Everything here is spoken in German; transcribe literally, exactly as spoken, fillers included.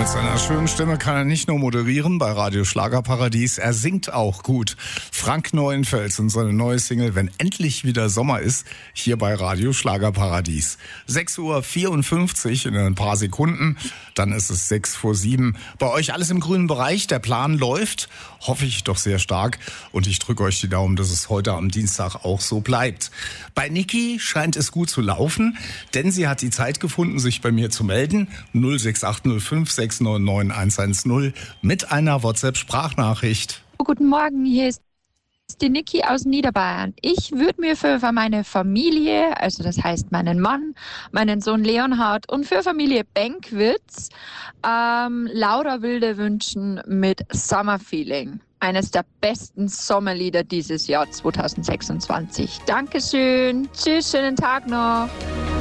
Mit seiner schönen Stimme kann er nicht nur moderieren bei Radio Schlagerparadies, er singt auch gut. Frank Neuenfels und seine neue Single Wenn endlich wieder Sommer ist, hier bei Radio Schlagerparadies. sechs Uhr vierundfünfzig in ein paar Sekunden, dann ist es sechs vor sieben. Bei euch alles im grünen Bereich, der Plan läuft, hoffe ich doch sehr stark. Und ich drücke euch die Daumen, dass es heute am Dienstag auch so bleibt. Bei Niki scheint es gut zu laufen, denn sie hat die Zeit gefunden, sich bei mir zu melden. null sechs acht null fünf sechs neun neun eins eins null mit einer WhatsApp-Sprachnachricht. Guten Morgen, hier ist die Niki aus Niederbayern. Ich würde mir für, für meine Familie, also das heißt meinen Mann, meinen Sohn Leonhard und für Familie Benkwitz ähm, Laura Wilde wünschen mit Summer Feeling. Eines der besten Sommerlieder dieses Jahr zwanzig sechsundzwanzig. Dankeschön. Tschüss, schönen Tag noch.